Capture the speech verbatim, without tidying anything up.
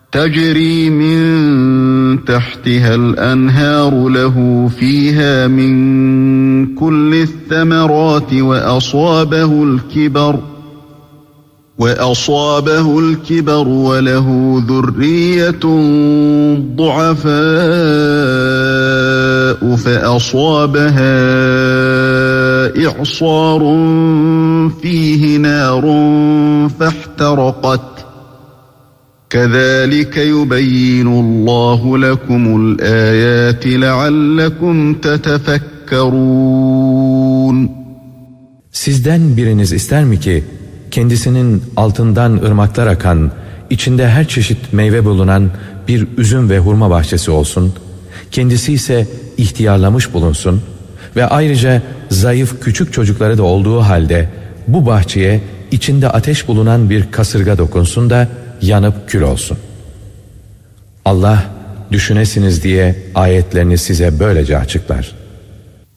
تجري من تحتها الأنهار له فيها من كل الثمرات وأصابه الكبر وأصابه الكبر وله ذرية ضعفاء فأصابها إعصار فيه نار فاحترقت كذلك يبين الله لكم الآيات لعلكم تتفكرون. Sizden biriniz ister mi ki kendisinin altından ırmaklar akan, içinde her çeşit meyve bulunan bir üzüm ve hurma bahçesi olsun, kendisi ise ihtiyarlamış bulunsun ve ayrıca zayıf küçük çocukları da olduğu halde bu bahçeye içinde ateş bulunan bir kasırga dokunsun da yanıp kül olsun. Allah düşünesiniz diye ayetlerini size böylece açıklar.